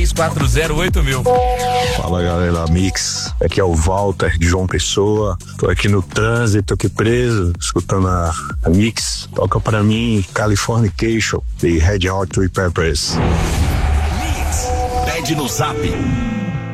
3408 mil. Fala galera, Mix. Aqui é o Walter de João Pessoa. Tô aqui no trânsito, aqui preso, escutando a Mix. Toca pra mim Californication de Red Hot Chili Peppers. Mix. Pede no Zap